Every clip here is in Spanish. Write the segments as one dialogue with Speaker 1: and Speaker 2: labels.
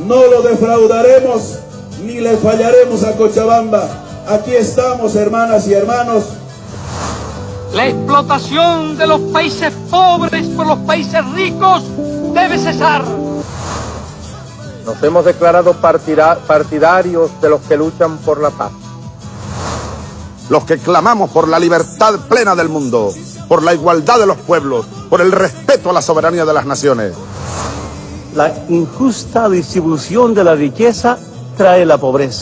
Speaker 1: no lo defraudaremos ni le fallaremos a Cochabamba. Aquí estamos, hermanas y hermanos.
Speaker 2: La explotación de los países pobres por los países ricos debe cesar.
Speaker 3: Nos hemos declarado partidarios de los que luchan por la paz.
Speaker 4: Los que clamamos por la libertad plena del mundo, por la igualdad de los pueblos, por el respeto a la soberanía de las naciones.
Speaker 5: La injusta distribución de la riqueza trae la pobreza.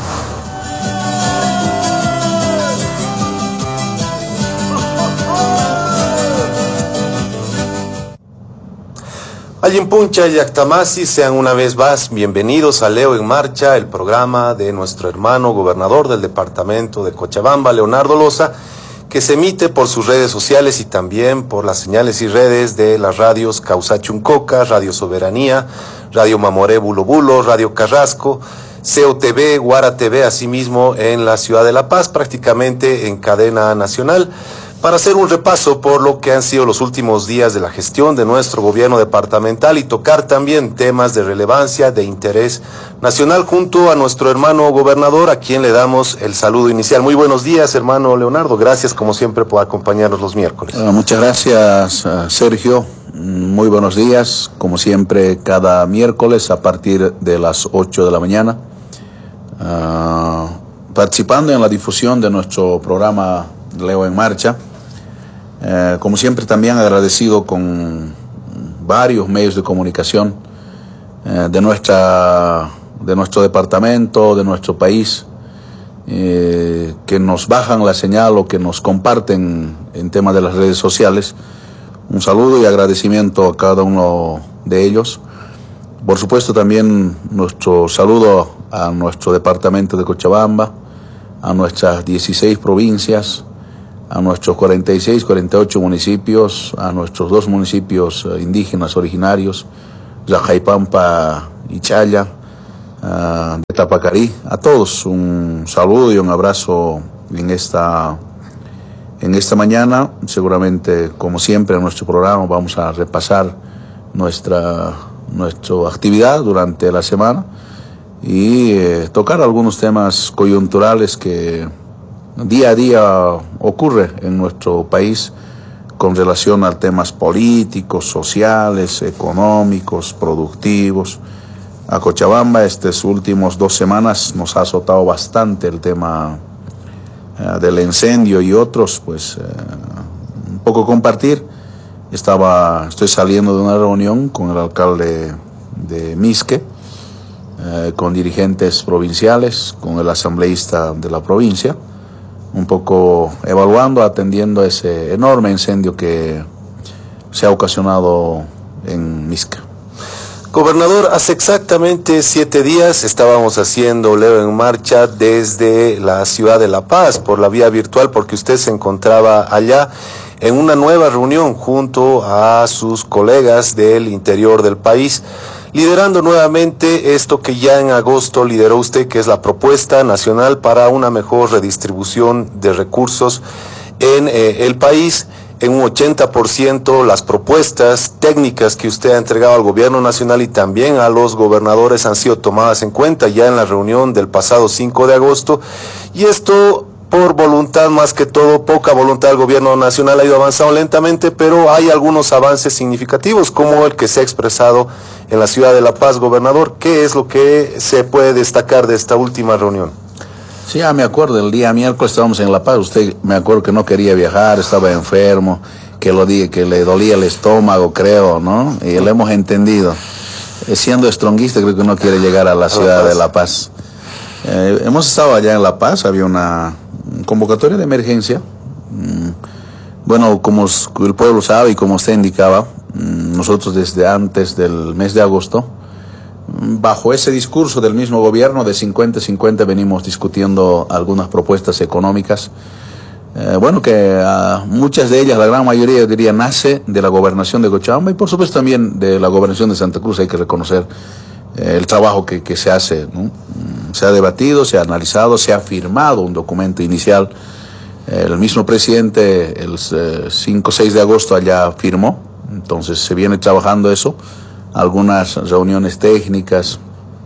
Speaker 6: Allimpuncha y Actamasi, sean una vez más bienvenidos a Leo en Marcha, el programa de nuestro hermano gobernador del departamento de Cochabamba, Leonardo Loza, que se emite por sus redes sociales y también por las señales y redes de las radios Causachuncoca, Radio Soberanía, Radio Mamoré Bulo Bulo, Radio Carrasco, COTV, Guara TV, asimismo en la ciudad de La Paz, prácticamente en cadena nacional, para hacer un repaso por lo que han sido los últimos días de la gestión de nuestro gobierno departamental y tocar también temas de relevancia, de interés nacional, junto a nuestro hermano gobernador, a quien le damos el saludo inicial. Muy buenos días, hermano Leonardo. Gracias, como siempre, por acompañarnos los miércoles.
Speaker 7: Muchas gracias, Sergio. Muy buenos días, como siempre, cada miércoles a partir de las 8 de la mañana, participando en la difusión de nuestro programa Leo en Marcha. Como siempre, también agradecido con varios medios de comunicación de nuestro departamento, de nuestro país, que nos bajan la señal o que nos comparten en temas de las redes sociales. Un saludo y agradecimiento a cada uno de ellos. Por supuesto, también nuestro saludo a nuestro departamento de Cochabamba, a nuestras 16 provincias, a nuestros 46, 48 municipios, a nuestros 2 municipios indígenas originarios, Yajaipampa y Chaya, de Tapacarí. A todos un saludo y un abrazo en esta mañana. Seguramente, como siempre, en nuestro programa vamos a repasar nuestra actividad durante la semana y tocar algunos temas coyunturales que día a día ocurre en nuestro país con relación a temas políticos, sociales, económicos, productivos. A Cochabamba estas últimas 2 semanas nos ha azotado bastante el tema del incendio y otros, pues un poco compartir. Estoy saliendo de una reunión con el alcalde de Misque, con dirigentes provinciales, con el asambleísta de la provincia, un poco evaluando, atendiendo ese enorme incendio que se ha ocasionado en Misca.
Speaker 6: Gobernador, hace exactamente 7 días estábamos haciendo Leo en Marcha desde la ciudad de La Paz por la vía virtual, porque usted se encontraba allá en una nueva reunión junto a sus colegas del interior del país, liderando nuevamente esto que ya en agosto lideró usted, que es la propuesta nacional para una mejor redistribución de recursos en el país. En un 80% las propuestas técnicas que usted ha entregado al gobierno nacional y también a los gobernadores han sido tomadas en cuenta ya en la reunión del pasado 5 de agosto. Y esto, por voluntad más que todo, poca voluntad del gobierno nacional, ha ido avanzando lentamente, pero hay algunos avances significativos, como el que se ha expresado en la ciudad de La Paz. Gobernador, ¿qué es lo que se puede destacar de esta última reunión?
Speaker 7: Sí, ya me acuerdo, el día miércoles estábamos en La Paz. Usted, me acuerdo que no quería viajar, estaba enfermo, que le dolía el estómago, creo, ¿no? Y lo hemos entendido. Siendo estronguista, creo que no quiere llegar a la ciudad de La Paz. Hemos estado allá en La Paz, había una convocatoria de emergencia. Bueno, como el pueblo sabe y como usted indicaba, nosotros desde antes del mes de agosto, bajo ese discurso del mismo gobierno de 50-50, venimos discutiendo algunas propuestas económicas. Bueno, que muchas de ellas, la gran mayoría, yo diría, nace de la gobernación de Cochabamba y por supuesto también de la gobernación de Santa Cruz. Hay que reconocer el trabajo que se hace, ¿no? Se ha debatido, se ha analizado, se ha firmado un documento inicial. El mismo presidente el 5-6 de agosto allá firmó, entonces se viene trabajando eso, algunas reuniones técnicas,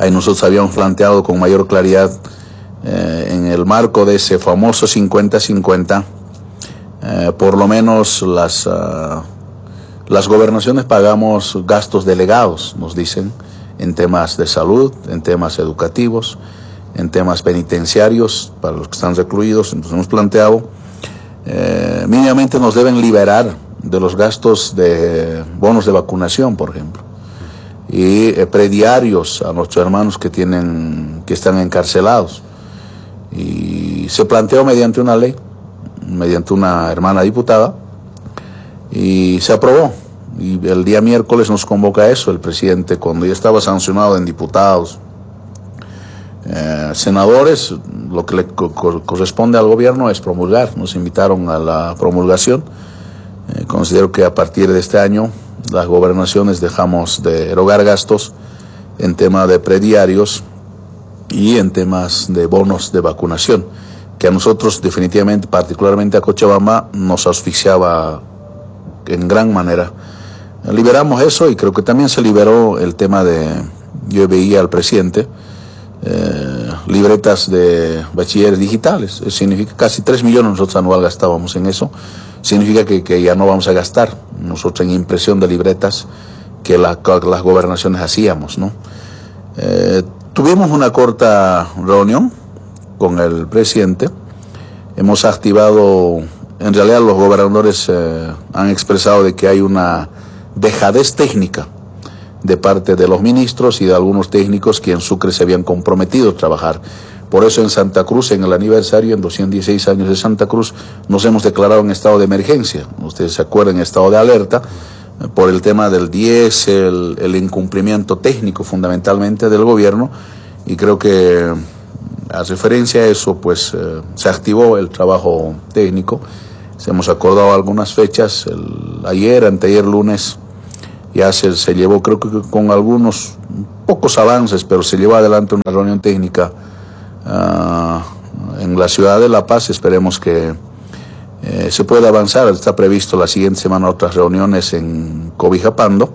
Speaker 7: Ahí nosotros habíamos planteado con mayor claridad, en el marco de ese famoso 50-50, por lo menos las gobernaciones pagamos gastos delegados, nos dicen, en temas de salud, en temas educativos, en temas penitenciarios para los que están recluidos. Entonces hemos planteado, mínimamente nos deben liberar de los gastos de bonos de vacunación, por ejemplo, y prediarios a nuestros hermanos que están encarcelados. Y se planteó mediante una ley, mediante una hermana diputada, y se aprobó. Y el día miércoles nos convoca eso el presidente, cuando ya estaba sancionado en diputados, senadores. Lo que le corresponde al gobierno es promulgar. Nos invitaron a la promulgación. Considero que a partir de este año las gobernaciones dejamos de erogar gastos en tema de prediarios y en temas de bonos de vacunación, que a nosotros definitivamente, particularmente a Cochabamba, nos asfixiaba en gran manera. Liberamos eso, y creo que también se liberó el tema de, yo veía al presidente, libretas de bachilleres digitales. Eso significa casi 3 millones nosotros anual gastábamos en eso. Significa que ya no vamos a gastar nosotros en impresión de libretas que las gobernaciones hacíamos, ¿no? Tuvimos una corta reunión con el presidente. Hemos activado, en realidad los gobernadores han expresado de que hay una dejadez técnica de parte de los ministros y de algunos técnicos que en Sucre se habían comprometido a trabajar. Por eso en Santa Cruz, en el aniversario, en 216 años de Santa Cruz, nos hemos declarado en estado de emergencia. Ustedes se acuerdan, en estado de alerta, por el tema del diésel, el incumplimiento técnico fundamentalmente del gobierno, y creo que a referencia a eso, pues se activó el trabajo técnico. Hemos acordado algunas fechas, ayer, anteayer lunes, ya se llevó, creo que con algunos pocos avances, pero se llevó adelante una reunión técnica en la ciudad de La Paz. Esperemos que se pueda avanzar. Está previsto la siguiente semana otras reuniones en Cobija-Pando.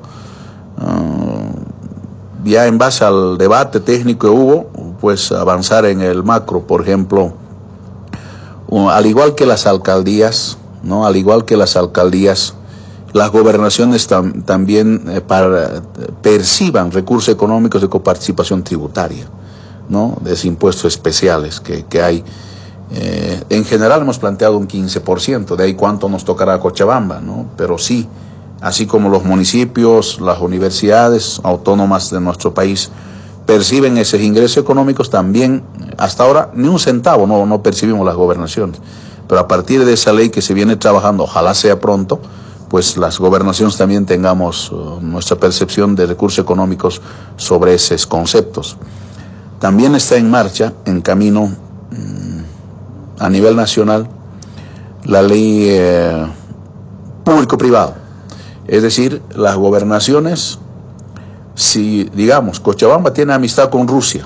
Speaker 7: Ya en base al debate técnico que hubo, pues avanzar en el macro, por ejemplo, al igual que las alcaldías, ¿no? Al igual que las alcaldías, las gobernaciones también perciban recursos económicos de coparticipación tributaria, ¿no? De esos impuestos especiales que hay. En general hemos planteado un 15%, de ahí cuánto nos tocará a Cochabamba, ¿no? Pero sí, así como los municipios, las universidades autónomas de nuestro país perciben esos ingresos económicos, también hasta ahora ni un centavo no percibimos las gobernaciones. Pero a partir de esa ley que se viene trabajando, ojalá sea pronto, pues las gobernaciones también tengamos nuestra percepción de recursos económicos sobre esos conceptos. También está en marcha, en camino, a nivel nacional, la ley público-privado. Es decir, las gobernaciones, si digamos, Cochabamba tiene amistad con Rusia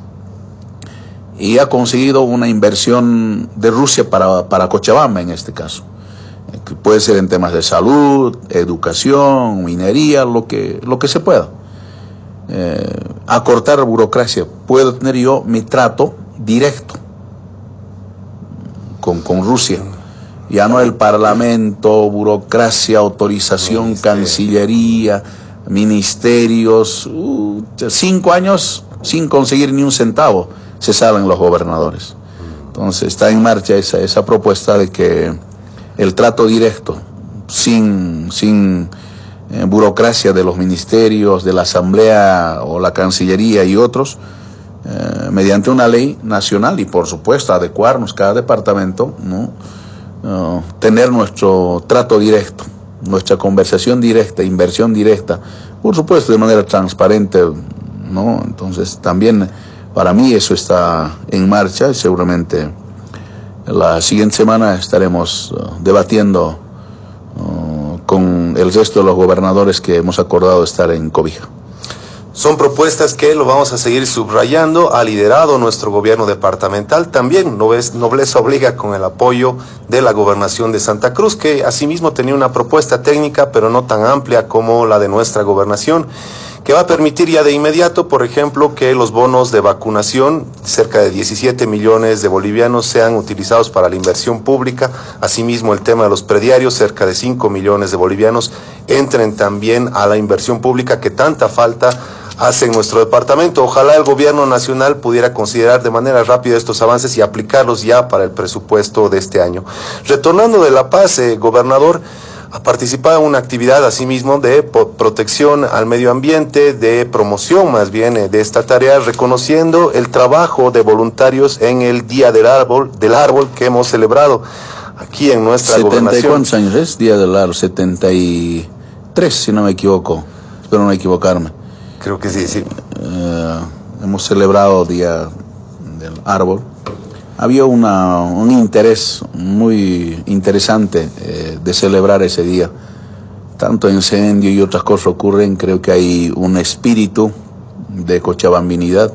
Speaker 7: y ha conseguido una inversión de Rusia para Cochabamba en este caso, que puede ser en temas de salud, educación, minería, lo que se pueda. Acortar la burocracia. Puedo tener yo mi trato directo con Rusia. Ya no el parlamento, burocracia, autorización, cancillería, ministerios. 5 años sin conseguir ni un centavo se salen los gobernadores. Entonces está en marcha esa propuesta de que el trato directo, sin burocracia de los ministerios, de la Asamblea o la Cancillería y otros, mediante una ley nacional, y por supuesto adecuarnos cada departamento, ¿no? Tener nuestro trato directo, nuestra conversación directa, inversión directa, por supuesto de manera transparente, ¿no? Entonces también para mí eso está en marcha, y seguramente la siguiente semana estaremos debatiendo con el resto de los gobernadores que hemos acordado estar en Cobija.
Speaker 6: Son propuestas que lo vamos a seguir subrayando. Ha liderado nuestro gobierno departamental. También Nobleza Obliga con el apoyo de la gobernación de Santa Cruz, que asimismo tenía una propuesta técnica, pero no tan amplia como la de nuestra gobernación, que va a permitir ya de inmediato, por ejemplo, que los bonos de vacunación, cerca de 17 millones de bolivianos, sean utilizados para la inversión pública. Asimismo, el tema de los prediarios, cerca de 5 millones de bolivianos, entren también a la inversión pública que tanta falta hace en nuestro departamento. Ojalá el gobierno nacional pudiera considerar de manera rápida estos avances y aplicarlos ya para el presupuesto de este año. Retornando de La Paz, gobernador, ha participado en una actividad asimismo de protección al medio ambiente, de promoción más bien de esta tarea, reconociendo el trabajo de voluntarios en el Día del Árbol que hemos celebrado aquí en nuestra gobernación.
Speaker 7: ¿Cuántos años es? Día del Árbol, 73, si no me equivoco. Espero no equivocarme.
Speaker 6: Creo que sí, sí.
Speaker 7: Hemos celebrado Día del Árbol. Había un interés muy interesante de celebrar ese día. Tanto incendio y otras cosas ocurren, creo que hay un espíritu de cochabambinidad,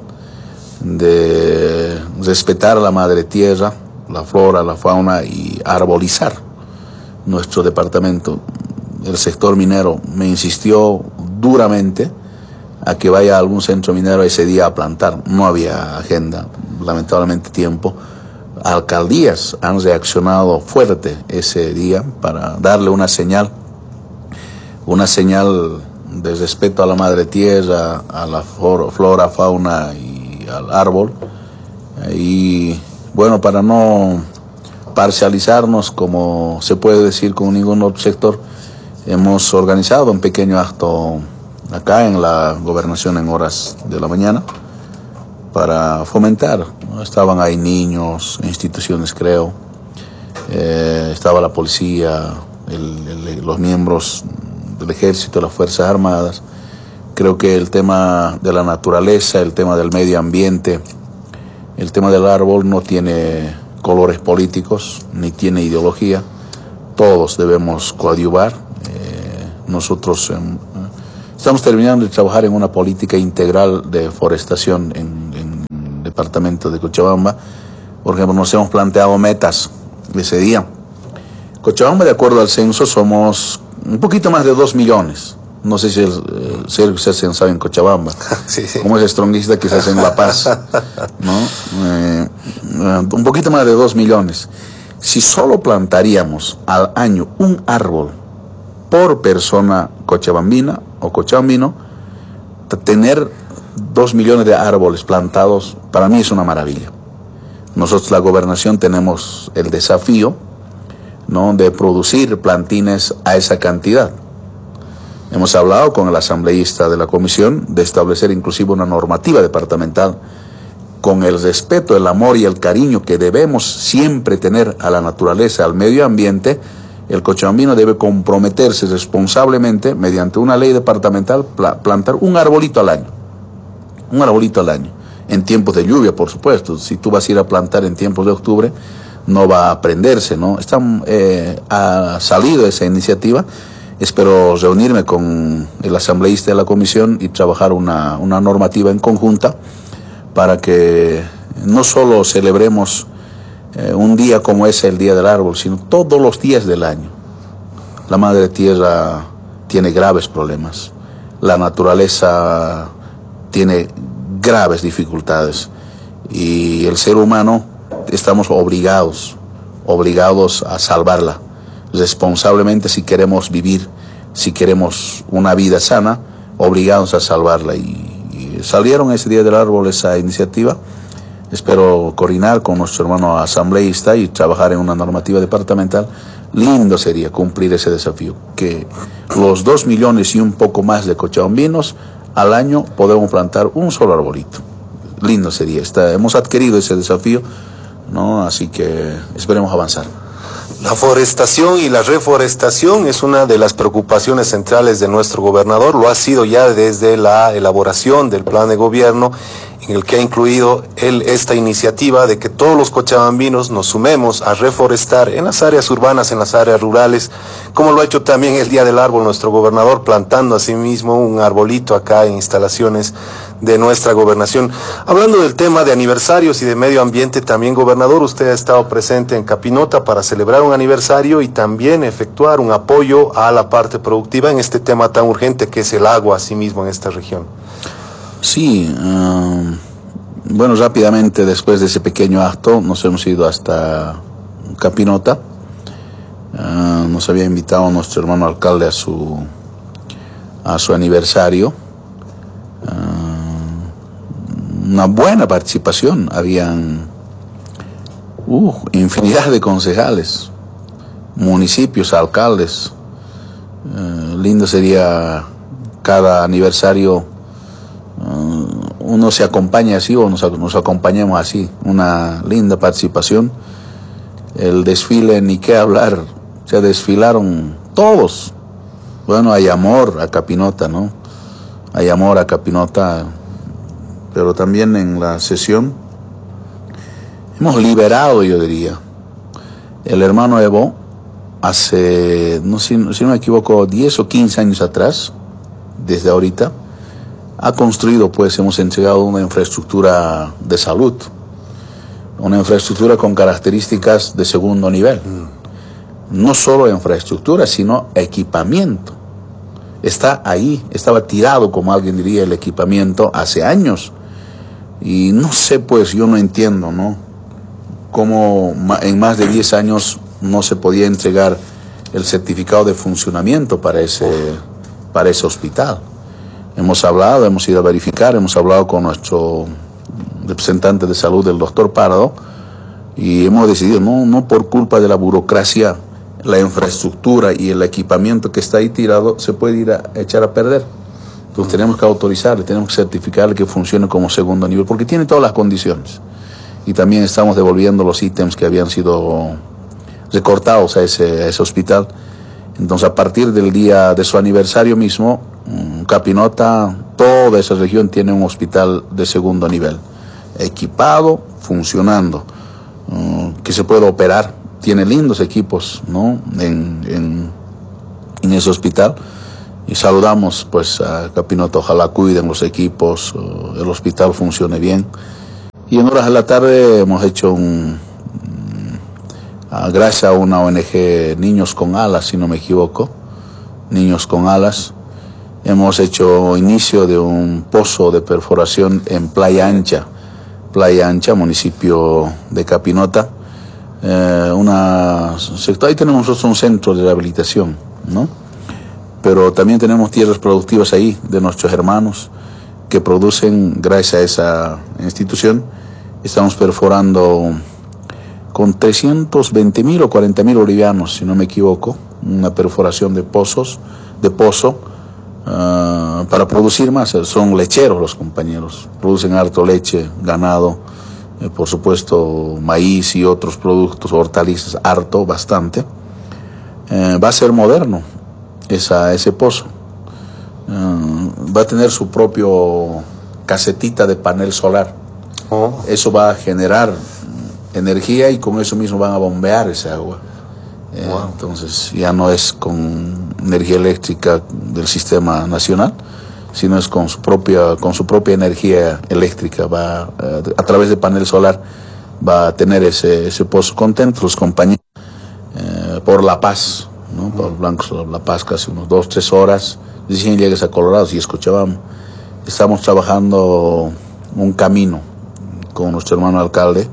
Speaker 7: de respetar a la madre tierra, la flora, la fauna y arbolizar nuestro departamento. El sector minero me insistió duramente a que vaya a algún centro minero ese día a plantar. No había agenda, lamentablemente tiempo. Alcaldías han reaccionado fuerte ese día para darle una señal de respeto a la madre tierra, a la flora, fauna y al árbol. Y bueno, para no parcializarnos, como se puede decir con ningún otro sector, hemos organizado un pequeño acto acá en la gobernación en horas de la mañana para fomentar. Estaban ahí niños, instituciones creo, estaba la policía, los miembros del ejército, las fuerzas armadas. Creo que el tema de la naturaleza, el tema del medio ambiente, el tema del árbol no tiene colores políticos, ni tiene ideología. Todos debemos coadyuvar. Nosotros estamos terminando de trabajar en una política integral de forestación en el departamento de Cochabamba. Por ejemplo, nos hemos planteado metas ese día. Cochabamba, de acuerdo al censo, somos un poquito más de 2 millones. No sé si ustedes saben Cochabamba.
Speaker 6: Sí, sí.
Speaker 7: Como es estronguista que se hace en La Paz, ¿no? Un poquito más de 2 millones. Si solo plantaríamos al año un árbol por persona cochabambina o cochabambino, tener 2 millones de árboles plantados, para mí es una maravilla. Nosotros, la gobernación, tenemos el desafío, ¿no?, de producir plantines a esa cantidad. Hemos hablado con el asambleísta de la comisión de establecer inclusive una normativa departamental con el respeto, el amor y el cariño que debemos siempre tener a la naturaleza, al medio ambiente. El cochabambino debe comprometerse responsablemente, mediante una ley departamental, plantar un arbolito al año. Un arbolito al año. En tiempos de lluvia, por supuesto. Si tú vas a ir a plantar en tiempos de octubre, no va a prenderse, ¿no? Ha salido esa iniciativa. Espero reunirme con el asambleísta de la comisión y trabajar una normativa en conjunta para que no solo celebremos un día como es el Día del Árbol, sino todos los días del año. La madre tierra tiene graves problemas. La naturaleza tiene graves dificultades. Y el ser humano estamos obligados a salvarla responsablemente si queremos vivir, si queremos una vida sana, obligados a salvarla. Y salieron ese Día del Árbol esa iniciativa. Espero coordinar con nuestro hermano asambleísta y trabajar en una normativa departamental. Lindo sería cumplir ese desafío, que los 2 millones y un poco más de cochabambinos al año podemos plantar un solo arbolito. Lindo sería. Hemos adquirido ese desafío, ¿no? Así que esperemos avanzar.
Speaker 6: La forestación y la reforestación es una de las preocupaciones centrales de nuestro gobernador. Lo ha sido ya desde la elaboración del plan de gobierno en el que ha incluido él esta iniciativa de que todos los cochabambinos nos sumemos a reforestar en las áreas urbanas, en las áreas rurales, como lo ha hecho también el Día del Árbol nuestro gobernador, plantando asimismo un arbolito acá en instalaciones de nuestra gobernación. Hablando del tema de aniversarios y de medio ambiente, también, gobernador, usted ha estado presente en Capinota para celebrar un aniversario y también efectuar un apoyo a la parte productiva en este tema tan urgente que es el agua, asimismo, en esta región.
Speaker 7: Sí, bueno, rápidamente después de ese pequeño acto nos hemos ido hasta Capinota. Nos había invitado nuestro hermano alcalde a su aniversario. Una buena participación, habían infinidad de concejales, municipios, alcaldes. Lindo sería cada aniversario uno se acompaña así o nos acompañemos así, una linda participación. El desfile, ni qué hablar, se desfilaron todos. Bueno, hay amor a Capinota, ¿no? Hay amor a Capinota, pero también en la sesión hemos liberado, yo diría. El hermano Evo, hace, si no me equivoco, 10 o 15 años atrás, desde ahorita, ha construido, pues hemos entregado una infraestructura de salud, una infraestructura con características de segundo nivel. No solo infraestructura, sino equipamiento. Está ahí, estaba tirado, como alguien diría, el equipamiento hace años. Y no sé, pues yo no entiendo, ¿no? Cómo en más de 10 años no se podía entregar el certificado de funcionamiento para ese hospital. Hemos hablado, hemos ido a verificar, hemos hablado con nuestro representante de salud, el doctor Pardo, y hemos decidido, no por culpa de la burocracia, la infraestructura y el equipamiento que está ahí tirado se puede ir a echar a perder. Entonces tenemos que autorizarle, tenemos que certificarle que funcione como segundo nivel, porque tiene todas las condiciones. Y también estamos devolviendo los ítems que habían sido recortados a ese hospital. Entonces, a partir del día de su aniversario mismo, Capinota, toda esa región tiene un hospital de segundo nivel, equipado, funcionando, que se puede operar, tiene lindos equipos, ¿no? en ese hospital. Y saludamos, pues, a Capinota, ojalá cuiden los equipos, el hospital funcione bien. Y en horas de la tarde hemos hecho gracias a una ONG Niños con Alas, si no me equivoco, Niños con Alas, hemos hecho inicio de un pozo de perforación en Playa Ancha, municipio de Capinota. Ahí tenemos nosotros un centro de rehabilitación, ¿no? Pero también tenemos tierras productivas ahí de nuestros hermanos que producen, gracias a esa institución, estamos perforando con 320.000 o 40.000 bolivianos, si no me equivoco, una perforación de pozo, para producir más. Son lecheros los compañeros, producen harto leche, ganado, por supuesto maíz y otros productos, hortalizas, harto, bastante. Va a ser moderno ese pozo. Va a tener su propio casetita de panel solar. Eso va a generar energía y con eso mismo van a bombear esa agua. Entonces ya no es con energía eléctrica del sistema nacional, sino es con su propia energía eléctrica. Va a través de panel solar va a tener ese pozo. Contentos los compañeros por La Paz, ¿no? Por Blancos La Paz, casi unos 2-3 horas. Recién llegues a Colorado, si escuchábamos, estamos trabajando un camino con nuestro hermano alcalde.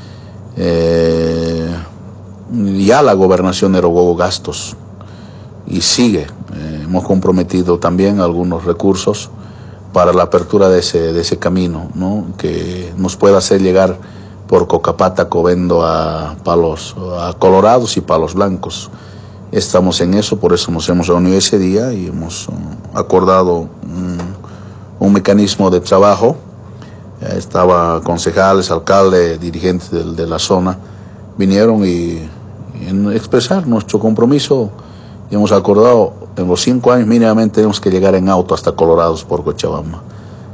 Speaker 7: Ya la gobernación erogó gastos y sigue. Hemos comprometido también algunos recursos para la apertura de ese camino, ¿no? Que nos pueda hacer llegar por Cocapata, Covendo a Colorados y Palos Blancos. Estamos en eso, por eso nos hemos reunido ese día y hemos acordado un mecanismo de trabajo. Estaba concejales, alcalde, dirigentes de la zona, vinieron y en expresar nuestro compromiso. Y hemos acordado, en los 5 años mínimamente tenemos que llegar en auto hasta Colorados por Cochabamba.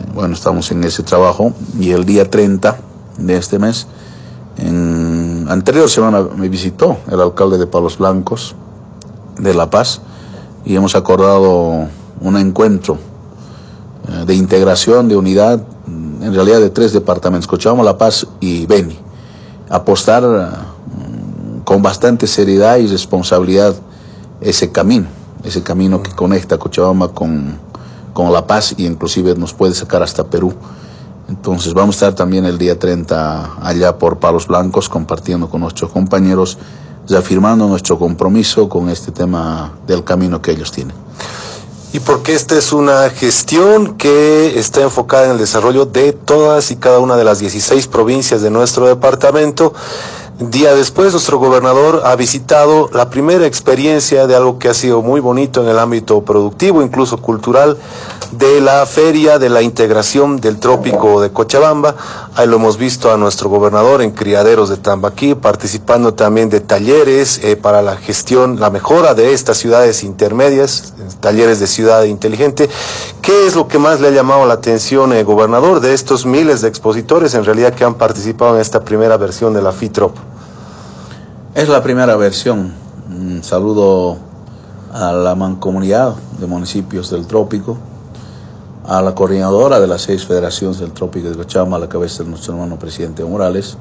Speaker 7: bueno, estamos en ese trabajo y el día 30 de este mes, en anterior semana me visitó el alcalde de Palos Blancos de La Paz y hemos acordado un encuentro de integración, de unidad, en realidad de 3 departamentos, Cochabamba, La Paz y Beni. Apostar con bastante seriedad y responsabilidad ese camino que conecta Cochabamba con La Paz y inclusive nos puede sacar hasta Perú. Entonces vamos a estar también el día 30 allá por Palos Blancos compartiendo con nuestros compañeros, reafirmando nuestro compromiso con este tema del camino que ellos tienen.
Speaker 6: Y porque esta es una gestión que está enfocada en el desarrollo de todas y cada una de las 16 provincias de nuestro departamento. Día después, nuestro gobernador ha visitado la primera experiencia de algo que ha sido muy bonito en el ámbito productivo, incluso cultural, de la Feria de la Integración del Trópico de Cochabamba. Ahí lo hemos visto a nuestro gobernador en criaderos de Tambaquí, participando también de talleres para la gestión, la mejora de estas ciudades intermedias, talleres de ciudad inteligente. ¿Qué es lo que más le ha llamado la atención, gobernador, de estos miles de expositores en realidad que han participado en esta primera versión de la FITROP?
Speaker 7: Es la primera versión. Un saludo a la mancomunidad de municipios del Trópico, a la coordinadora de las 6 federaciones del Trópico de Cochabamba, a la cabeza de nuestro hermano presidente Morales,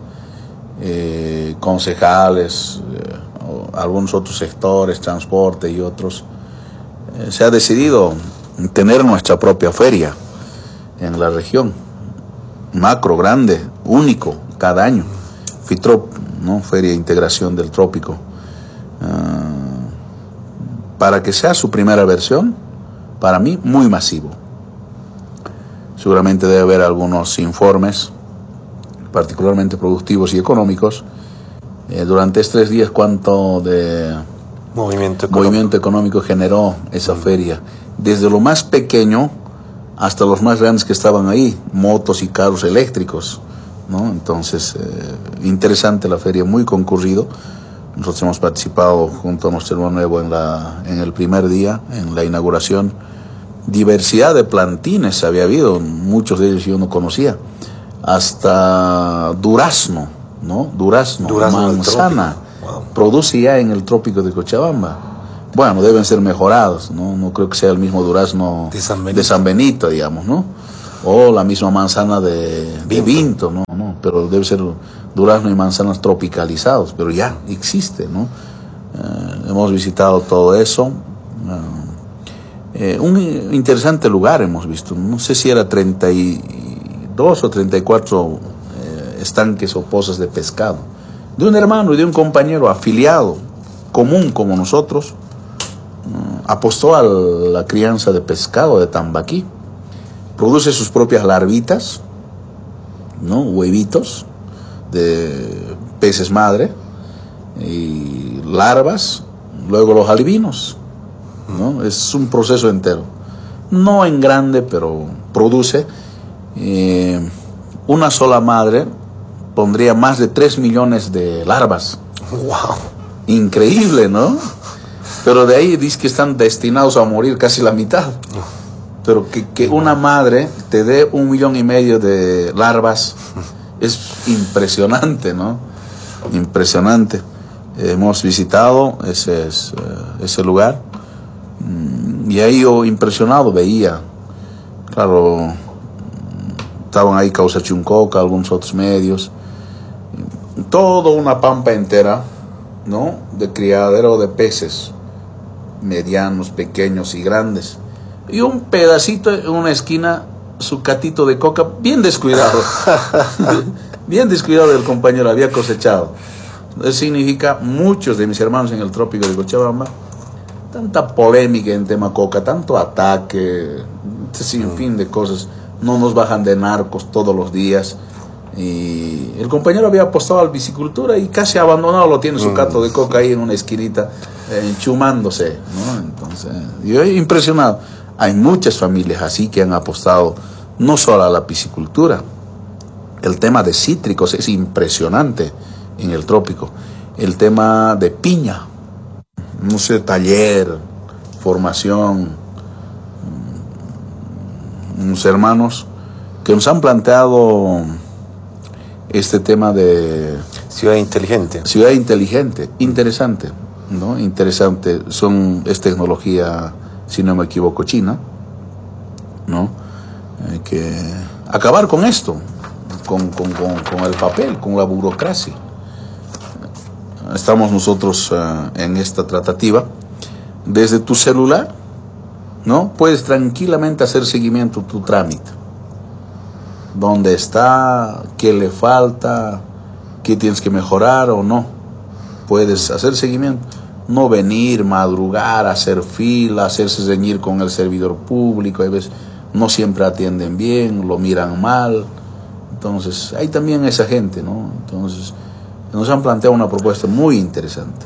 Speaker 7: concejales, algunos otros sectores, transporte y otros. Se ha decidido tener nuestra propia feria en la región, macro, grande, único, cada año. FITROP, ¿no? Feria de Integración del Trópico. Para que sea su primera versión, para mí, muy masivo. Seguramente debe haber algunos informes, particularmente productivos y económicos. Durante estos 3 días, ¿cuánto de movimiento económico generó esa feria? Desde lo más pequeño hasta los más grandes que estaban ahí, motos y carros eléctricos, ¿no? Entonces, interesante la feria, muy concurrido. Nosotros hemos participado junto a nuestro hermano nuevo en el primer día, en la inauguración. Diversidad de plantines había habido, muchos de ellos yo no conocía. Hasta durazno, ¿no? Durazno manzana, produce ya en el Trópico de Cochabamba. Bueno, deben ser mejorados, ¿no? No creo que sea el mismo durazno de San Benito, digamos, ¿no? O la misma manzana de Vinto, ¿no? Pero debe ser durazno y manzanas tropicalizados, pero ya existe, ¿no? Hemos visitado todo eso. Un interesante lugar hemos visto, no sé si era 32 o 34 estanques o pozas de pescado, de un hermano y de un compañero afiliado, común como nosotros, apostó a la crianza de pescado de Tambaquí, produce sus propias larvitas, ¿no? Huevitos de peces madre y larvas, luego los albinos, ¿no? Es un proceso entero, no en grande, pero produce. Una sola madre pondría más de 3 millones de larvas.
Speaker 6: ¡Wow!
Speaker 7: Increíble, ¿no? Pero de ahí dice que están destinados a morir casi la mitad. Pero que una madre te dé 1,5 millones de larvas es impresionante, ¿no? Impresionante. Hemos visitado ese lugar y ahí yo impresionado veía, claro, estaban ahí Causa Chuncoca, algunos otros medios, toda una pampa entera, ¿no? De criadero de peces, medianos, pequeños y grandes, y un pedacito en una esquina, su catito de coca, bien descuidado, bien descuidado del compañero, había cosechado. Eso significa, muchos de mis hermanos en el Trópico de Cochabamba, tanta polémica en tema coca, tanto ataque, sin fin de cosas, no nos bajan de narcos todos los días. Y el compañero había apostado a la bicicultura y casi abandonado lo tiene su cato de coca ahí en una esquinita, enchumándose, ¿no? Entonces, yo he impresionado. Hay muchas familias así que han apostado no solo a la piscicultura. El tema de cítricos es impresionante en el Trópico. El tema de piña, no sé, taller, formación. Unos hermanos que nos han planteado este tema de
Speaker 6: ciudad inteligente.
Speaker 7: Ciudad inteligente, interesante, ¿no? Interesante. Es tecnología, si no me equivoco, china, ¿no? Que acabar con esto, con el papel, con la burocracia. Estamos nosotros en esta tratativa. Desde tu celular, ¿no? Puedes tranquilamente hacer seguimiento a tu trámite. ¿Dónde está? ¿Qué le falta? ¿Qué tienes que mejorar o no? Puedes hacer seguimiento. No venir, madrugar, hacer fila, hacerse reñir con el servidor público. Hay veces no siempre atienden bien, lo miran mal. Entonces, hay también esa gente, ¿no? Entonces, nos han planteado una propuesta muy interesante.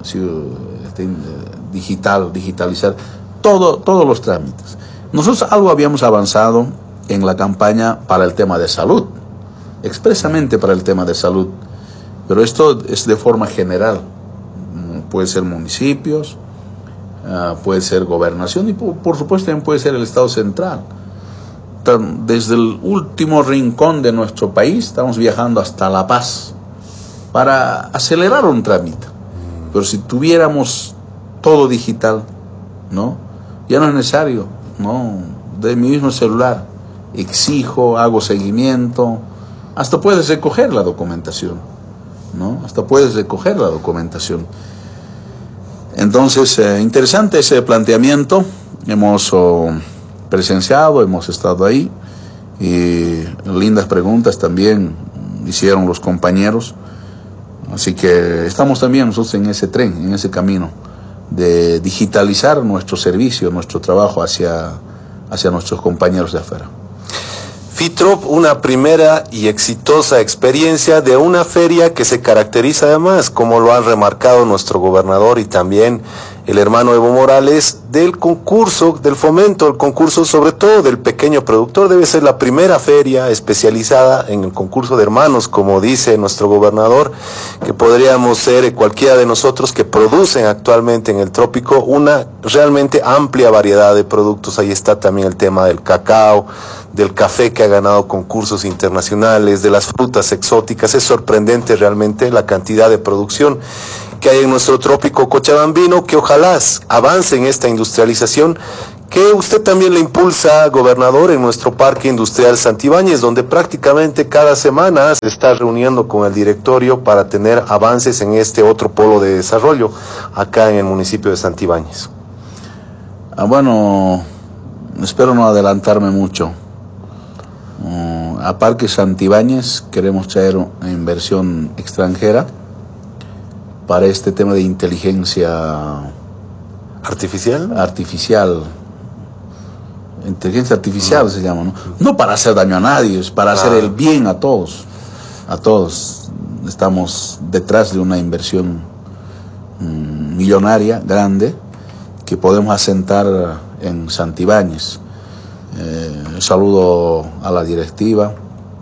Speaker 7: Digitalizar todos los trámites. Nosotros algo habíamos avanzado en la campaña para el tema de salud, expresamente para el tema de salud, pero esto es de forma general. Puede ser municipios, puede ser gobernación y por supuesto también puede ser el Estado central. Desde el último rincón de nuestro país estamos viajando hasta La Paz para acelerar un trámite. Pero si tuviéramos todo digital, ¿no? Ya no es necesario, ¿no? De mi mismo celular exijo, hago seguimiento, hasta puedes recoger la documentación, ¿no? Hasta puedes recoger la documentación. Entonces, interesante ese planteamiento. Hemos presenciado, hemos estado ahí y lindas preguntas también hicieron los compañeros. Así que estamos también nosotros en ese tren, en ese camino de digitalizar nuestro servicio, nuestro trabajo hacia nuestros compañeros de afuera.
Speaker 6: FITROP, una primera y exitosa experiencia de una feria que se caracteriza además, como lo han remarcado nuestro gobernador y también el hermano Evo Morales, del concurso, del fomento del concurso, sobre todo del pequeño productor. Debe ser la primera feria especializada en el concurso de hermanos, como dice nuestro gobernador, que podríamos ser cualquiera de nosotros que producen actualmente en el trópico una realmente amplia variedad de productos. Ahí está también el tema del cacao, del café que ha ganado concursos internacionales, de las frutas exóticas. Es sorprendente realmente la cantidad de producción que hay en nuestro trópico cochabambino, que ojalá avance en esta industrialización, que usted también le impulsa, gobernador, en nuestro Parque Industrial Santibáñez, donde prácticamente cada semana se está reuniendo con el directorio para tener avances en este otro polo de desarrollo acá en el municipio de Santibáñez.
Speaker 7: Bueno, espero no adelantarme mucho. A Parque Santibáñez queremos traer una inversión extranjera para este tema de inteligencia artificial. Inteligencia artificial se llama, ¿no? No para hacer daño a nadie, es para hacer el bien a todos. A todos. Estamos detrás de una inversión millonaria, grande, que podemos asentar en Santibáñez. Saludo a la directiva,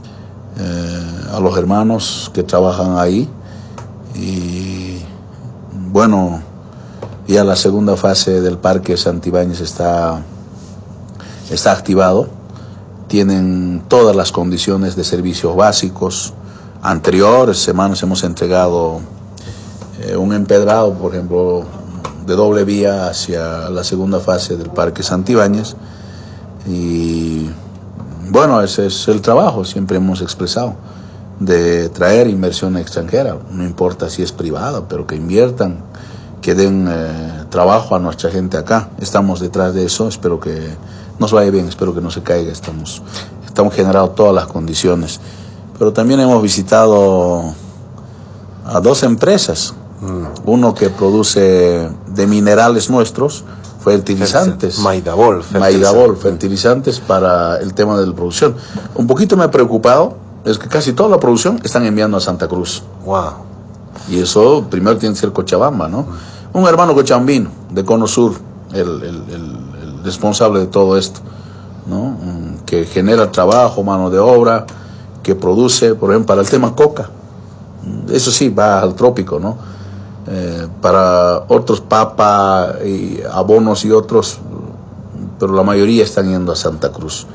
Speaker 7: a los hermanos que trabajan ahí y bueno, ya la segunda fase del Parque Santibáñez está activado. Tienen todas las condiciones de servicios básicos. Anteriores semanas hemos entregado un empedrado, por ejemplo, de doble vía hacia la segunda fase del Parque Santibáñez. Y bueno, ese es el trabajo, siempre hemos expresado, de traer inversión extranjera, no importa si es privada, pero que inviertan, que den trabajo a nuestra gente acá. Estamos detrás de eso, espero que nos vaya bien, espero que no se caiga, estamos generando todas las condiciones. Pero también hemos visitado a 2 empresas, uno que produce de minerales nuestros, fertilizantes.
Speaker 6: Maidabol,
Speaker 7: fertilizantes para el tema de la producción. Un poquito me ha preocupado, es que casi toda la producción están enviando a Santa Cruz.
Speaker 6: Wow.
Speaker 7: Y eso primero tiene que ser Cochabamba, ¿no? Un hermano cochabambino de Cono Sur, el responsable de todo esto, ¿no? Que genera trabajo, mano de obra, que produce, por ejemplo, para el tema coca. Eso sí, va al trópico, ¿no? Para otros papa y abonos y otros, pero la mayoría están yendo a Santa Cruz.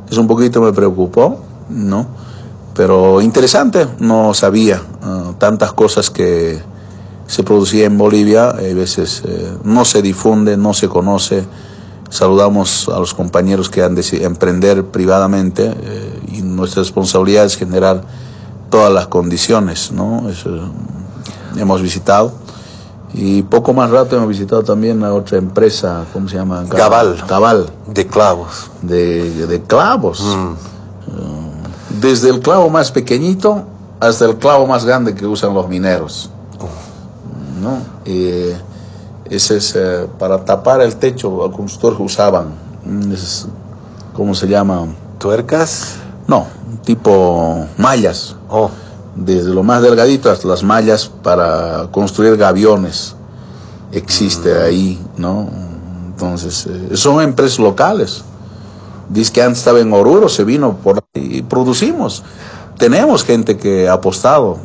Speaker 7: Eso un poquito me preocupó, ¿no? Pero interesante, no sabía tantas cosas que se producían en Bolivia. A veces no se difunde, no se conoce. Saludamos a los compañeros que han decidido emprender privadamente y nuestra responsabilidad es generar todas las condiciones, ¿no? Eso, hemos visitado. Y poco más rato hemos visitado también a otra empresa, ¿cómo se llama? Cabal.
Speaker 6: De clavos.
Speaker 7: De clavos. Desde el clavo más pequeñito hasta el clavo más grande que usan los mineros, ¿no? Ese es para tapar el techo, al constructor usaban, ¿cómo se llama?
Speaker 6: ¿Tuercas?
Speaker 7: No, tipo mallas.
Speaker 6: Oh.
Speaker 7: Desde lo más delgadito hasta las mallas para construir gaviones. Existe ahí, ¿no? Entonces, son empresas locales. Dice que antes estaba en Oruro, se vino por ahí y producimos. Tenemos gente que ha apostado,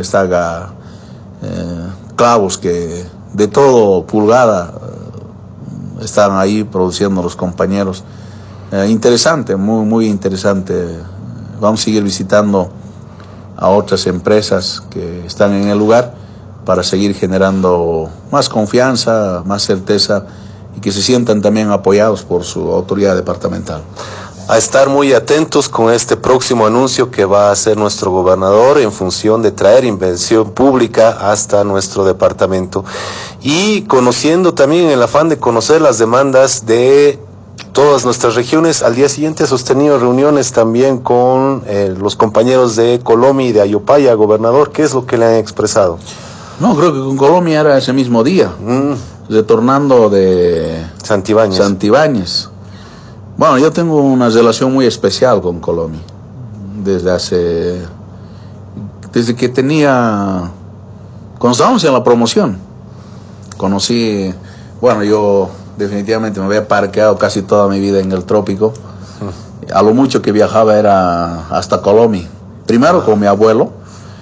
Speaker 7: clavos que de todo pulgada están ahí produciendo los compañeros. Interesante, muy, muy interesante. Vamos a seguir visitando a otras empresas que están en el lugar para seguir generando más confianza, más certeza y que se sientan también apoyados por su autoridad departamental.
Speaker 6: A estar muy atentos con este próximo anuncio que va a hacer nuestro gobernador en función de traer inversión pública hasta nuestro departamento y conociendo también el afán de conocer las demandas de todas nuestras regiones. Al día siguiente ha sostenido reuniones también con los compañeros de Colomi y de Ayopaya, gobernador. ¿Qué es lo que le han expresado?
Speaker 7: No, creo que con Colomi era ese mismo día, retornando de Santibáñez. Bueno, yo tengo una relación muy especial con Colomi. Desde que cuando estábamos en la promoción, conocí, bueno, yo definitivamente me había parqueado casi toda mi vida en el trópico. A lo mucho que viajaba era hasta Colomi. Primero con mi abuelo,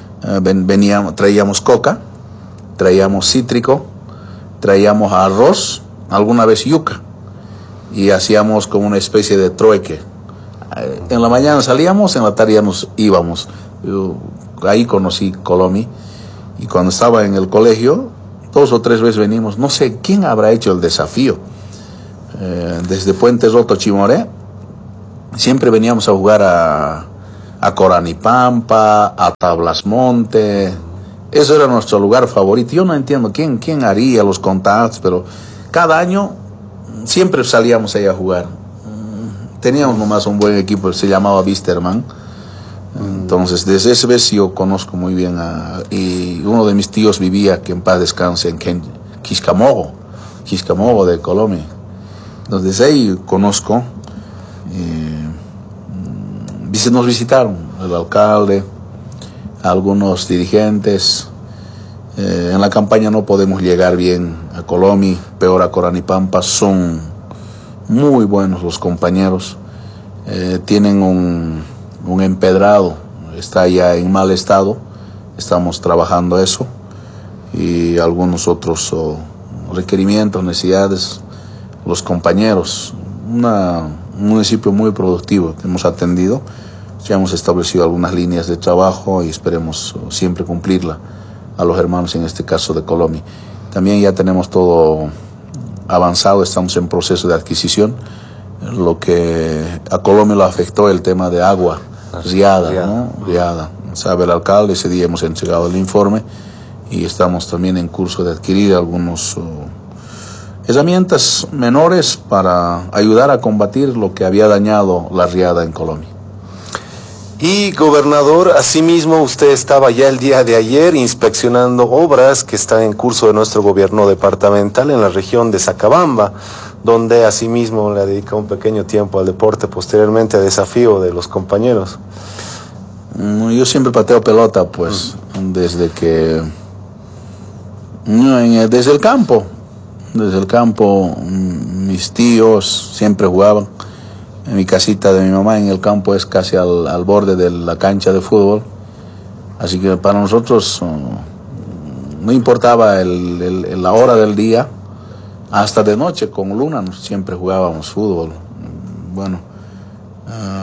Speaker 7: traíamos coca, traíamos cítrico, traíamos arroz, alguna vez yuca, y hacíamos como una especie de trueque. En la mañana salíamos, en la tarde ya nos íbamos. Ahí conocí Colomi, y cuando estaba en el colegio, 2 o 3 veces venimos. No sé quién habrá hecho el desafío. Desde Puente Roto, Chimoré, siempre veníamos a jugar a Coranipampa, a Tablasmonte. Eso era nuestro lugar favorito. Yo no entiendo quién haría los contactos, pero cada año siempre salíamos ahí a jugar. Teníamos nomás un buen equipo, se llamaba Wisterman. Entonces, desde esa vez yo conozco muy bien y uno de mis tíos vivía, que en paz descanse, en Quiscamogo de Colombia. Entonces, desde ahí conozco. Nos visitaron el alcalde, algunos dirigentes. En la campaña no podemos llegar bien a Colomi, peor a Coranipampa. Son muy buenos los compañeros. Tienen un empedrado, está ya en mal estado. Estamos trabajando eso y algunos otros requerimientos, necesidades. Los compañeros, un municipio muy productivo que hemos atendido. Ya hemos establecido algunas líneas de trabajo y esperemos siempre cumplirla a los hermanos, en este caso de Colomi. También ya tenemos todo avanzado, estamos en proceso de adquisición. Lo que a Colomi lo afectó el tema de agua, riada, ¿no? Riada. Sabe el alcalde, ese día hemos entregado el informe y estamos también en curso de adquirir algunos herramientas menores para ayudar a combatir lo que había dañado la riada en Colomi.
Speaker 6: Y gobernador, asimismo usted estaba ya el día de ayer inspeccionando obras que están en curso de nuestro gobierno departamental en la región de Sacabamba, donde asimismo le ha dedicado un pequeño tiempo al deporte, posteriormente a desafío de los compañeros.
Speaker 7: Yo siempre pateo pelota, pues, desde el campo. Desde el campo, mis tíos siempre jugaban. En mi casita de mi mamá, en el campo, es casi al borde de la cancha de fútbol. Así que para nosotros no importaba la hora del día, hasta de noche con luna siempre jugábamos fútbol. Bueno,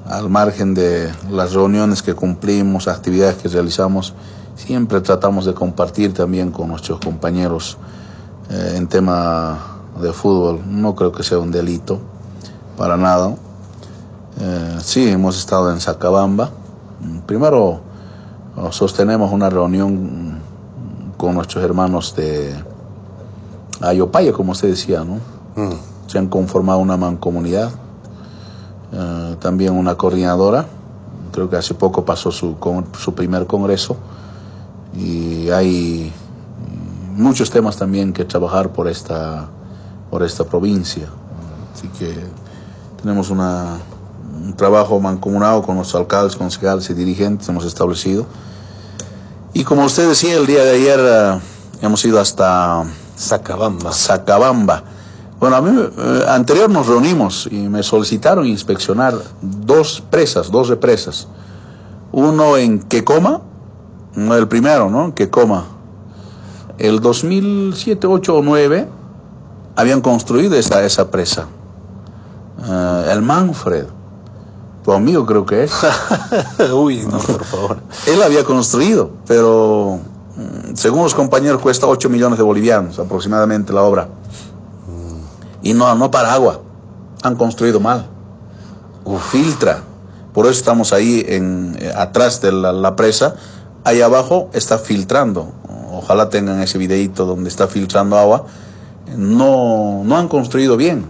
Speaker 7: al margen de las reuniones que cumplimos, actividades que realizamos, siempre tratamos de compartir también con nuestros compañeros en tema de fútbol. No creo que sea un delito, para nada. Sí, hemos estado en Sacabamba. Primero sostenemos una reunión con nuestros hermanos de Ayopaya, como usted decía, ¿no? Se han conformado una mancomunidad, también una coordinadora. Creo que hace poco pasó su primer congreso y hay muchos temas también que trabajar por esta provincia. Así que tenemos un trabajo mancomunado con los alcaldes, concejales y dirigentes, hemos establecido. Y como usted decía, el día de ayer hemos ido hasta Sacabamba. Bueno, a mí anterior nos reunimos y me solicitaron inspeccionar dos represas. Uno en Quecoma, el primero, ¿no? Quecoma. El 2007, 8 o 9 habían construido esa presa. El Manfred, tu amigo creo que es.
Speaker 6: Uy, no, por favor.
Speaker 7: Él había construido, pero según los compañeros cuesta 8 millones de bolivianos aproximadamente la obra. Y no para agua. Han construido mal. Filtra. Por eso estamos ahí atrás de la presa. Ahí abajo está filtrando. Ojalá tengan ese videíto donde está filtrando agua. No han construido bien.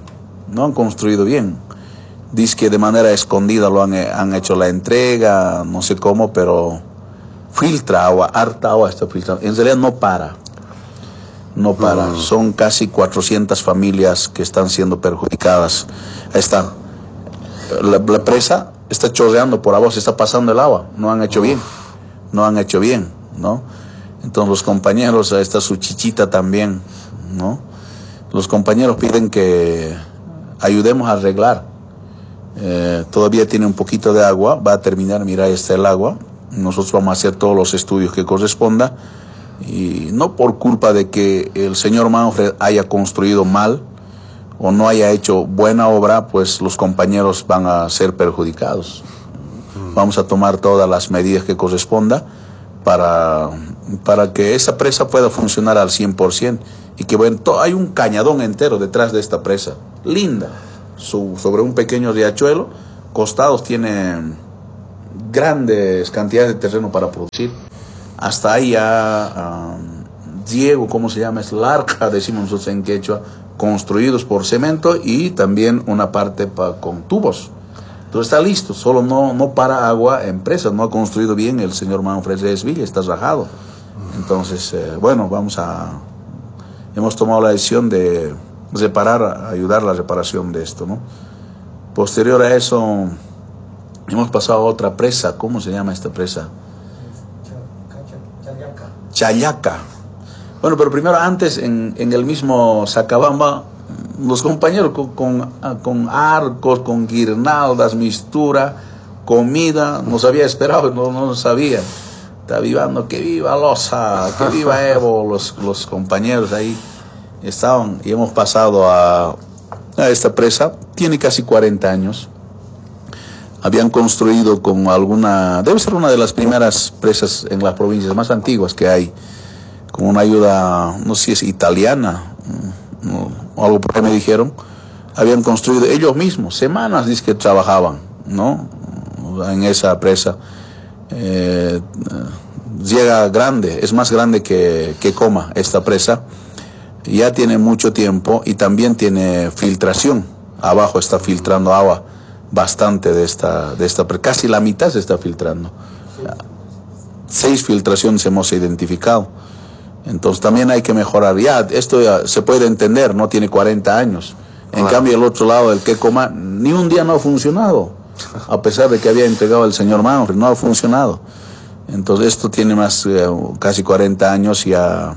Speaker 7: Dice que de manera escondida han hecho la entrega, no sé cómo, pero filtra agua, harta agua está filtrando. En realidad no para. Son casi 400 familias que están siendo perjudicadas. Ahí está. La presa está chorreando por abajo, se está pasando el agua. No han hecho bien, ¿no? Entonces los compañeros, ahí está su chichita también, ¿no? Los compañeros piden que ayudemos a arreglar. Todavía tiene un poquito de agua, va a terminar, mira, ahí está el agua. Nosotros vamos a hacer todos los estudios que corresponda. Y no por culpa de que el señor Manfred haya construido mal o no haya hecho buena obra, pues los compañeros van a ser perjudicados. Vamos a tomar todas las medidas que corresponda para que esa presa pueda funcionar al 100%. Y que bueno, hay un cañadón entero detrás de esta presa, linda, sobre un pequeño riachuelo, costados tiene grandes cantidades de terreno para producir. Hasta ahí ya, Diego, ¿cómo se llama? Es Larca, decimos nosotros en quechua, construidos por cemento y también una parte con tubos. Entonces está listo, solo no para agua en presa, no ha construido bien el señor Manfred Reyes Villa, está rajado. Entonces, bueno, hemos tomado la decisión de ayudar a la reparación de esto, ¿no? Posterior a eso, hemos pasado a otra presa. ¿Cómo se llama esta presa? Chayaca. Bueno, pero primero antes en el mismo Sacabamba, los compañeros con arcos, con guirnaldas, mistura, comida, nos había esperado, no sabía. Está vivando, que viva Loza, que viva Evo, los compañeros ahí estaban y hemos pasado a esta presa. Tiene casi 40 años. Habían construido con debe ser una de las primeras presas en las provincias más antiguas que hay, con una ayuda, no sé si es italiana, o algo por ahí me dijeron. Habían construido ellos mismos, semanas dice que trabajaban, ¿no? En esa presa. Llega grande, es más grande que Coma esta presa. Ya tiene mucho tiempo y también tiene filtración. Abajo está filtrando agua bastante de esta casi la mitad se está filtrando. 6 filtraciones hemos identificado. Entonces también hay que mejorar. Esto ya se puede entender, no tiene 40 años. En cambio el otro lado del Quecoma ni un día no ha funcionado. A pesar de que había entregado el señor Manfred, no ha funcionado. Entonces esto tiene casi 40 años, ya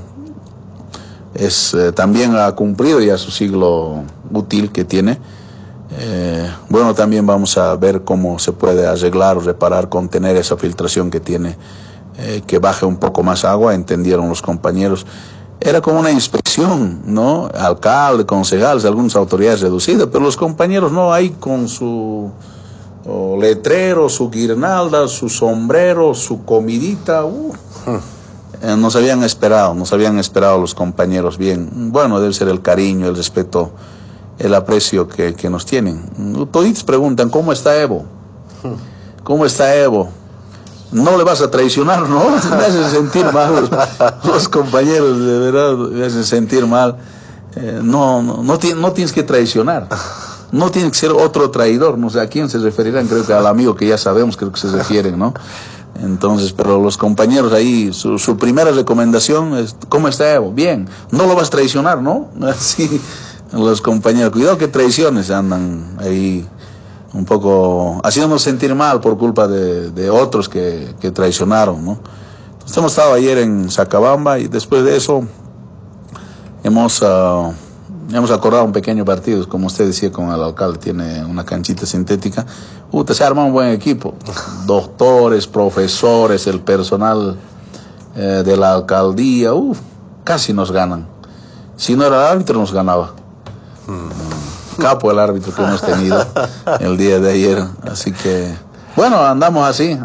Speaker 7: también ha cumplido ya su siglo útil que tiene. Bueno, también vamos a ver cómo se puede arreglar o reparar, contener esa filtración que tiene, que baje un poco más agua, entendieron los compañeros. Era como una inspección, ¿no? Alcalde, concejales, algunas autoridades reducidas, pero los compañeros no, ahí con su letrero, su guirnalda, su sombrero, su comidita. Nos habían esperado los compañeros bien. Bueno, debe ser el cariño, el respeto, el aprecio que nos tienen. Toditos preguntan, ¿cómo está Evo? ¿Cómo está Evo? No le vas a traicionar, ¿no? Me hacen sentir mal los compañeros, de verdad, me hacen sentir mal. No tienes que traicionar. No tiene que ser otro traidor. No sé a quién se referirán, creo que al amigo que ya sabemos, creo que se refieren, ¿no? Entonces, pero los compañeros ahí, su primera recomendación es, ¿cómo está Evo? Bien, no lo vas a traicionar, ¿no? Así, los compañeros, cuidado que traiciones, andan ahí un poco haciéndonos sentir mal por culpa de otros que traicionaron, ¿no? Entonces, hemos estado ayer en Sacabamba y después de eso hemos acordado un pequeño partido, como usted decía, con el alcalde, tiene una canchita sintética. Se arma un buen equipo, doctores, profesores, el personal de la alcaldía, casi nos ganan. Si no era el árbitro, nos ganaba. Capo el árbitro que hemos tenido el día de ayer. Así que, bueno, andamos así,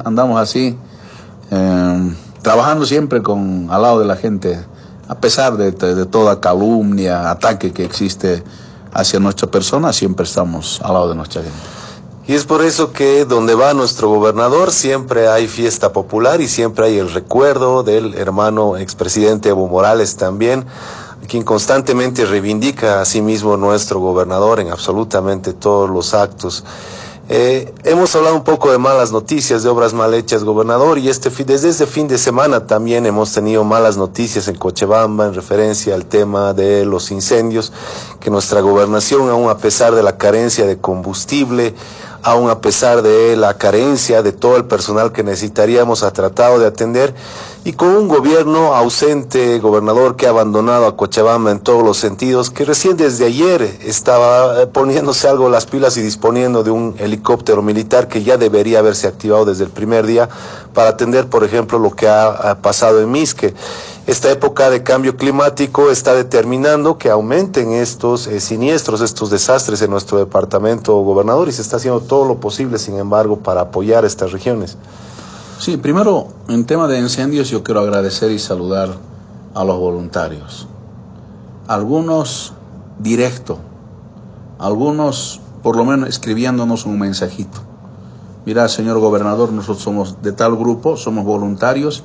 Speaker 7: trabajando siempre al lado de la gente, a pesar de toda calumnia, ataque que existe hacia nuestra persona, siempre estamos al lado de nuestra gente.
Speaker 6: Y es por eso que donde va nuestro gobernador siempre hay fiesta popular y siempre hay el recuerdo del hermano expresidente Evo Morales también, quien constantemente reivindica a sí mismo nuestro gobernador en absolutamente todos los actos. Hemos hablado un poco de malas noticias, de obras mal hechas, gobernador, y desde este fin de semana también hemos tenido malas noticias en Cochabamba en referencia al tema de los incendios, que nuestra gobernación, aún a pesar de la carencia de combustible, aún a pesar de la carencia de todo el personal que necesitaríamos, ha tratado de atender, y con un gobierno ausente, gobernador, que ha abandonado a Cochabamba en todos los sentidos, que recién desde ayer estaba poniéndose algo las pilas y disponiendo de un helicóptero militar que ya debería haberse activado desde el primer día para atender, por ejemplo, lo que ha pasado en Misque. Esta época de cambio climático está determinando que aumenten estos siniestros, estos desastres en nuestro departamento, gobernador, y se está haciendo todo lo posible, sin embargo, para apoyar estas regiones.
Speaker 7: Sí, primero, en tema de incendios, yo quiero agradecer y saludar a los voluntarios. Algunos directo, algunos por lo menos escribiéndonos un mensajito. Mira, señor gobernador, nosotros somos de tal grupo, somos voluntarios